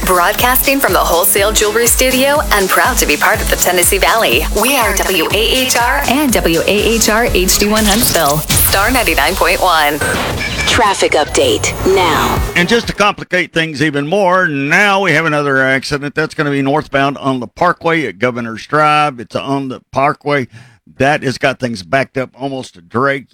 Broadcasting from the Wholesale Jewelry Studio and proud to be part of the Tennessee Valley. We are WAHR and WAHR HD1 Huntsville. Star 99.1. Traffic update now. And just to complicate things even more, now we have another accident. That's going to be northbound on the Parkway at Governor's Drive. It's on the Parkway. That has got things backed up almost to Drake.